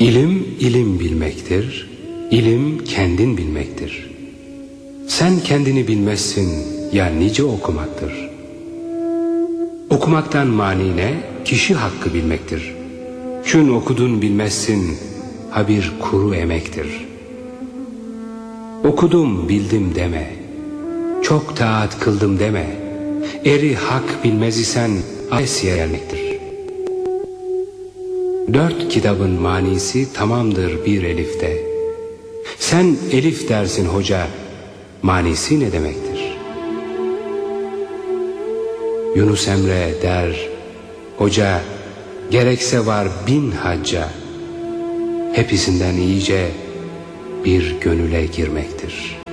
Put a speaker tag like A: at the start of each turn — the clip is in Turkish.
A: İlim, ilim bilmektir. İlim kendin bilmektir. Sen kendini bilmezsin ya nice okumaktır. Okumaktan mani ne? Kişi hakkı bilmektir. Şun okudun bilmezsin, ha bir kuru emektir. Okudum bildim deme, çok taat kıldım deme. Eri hak bilmez isen ayesiye gelmektir. 4 kitabın manisi tamamdır bir elifte. Sen elif dersin hoca, manisi ne demektir? Yunus Emre der, hoca gerekse var 1000 hacca, hepsinden iyice bir gönüle girmektir.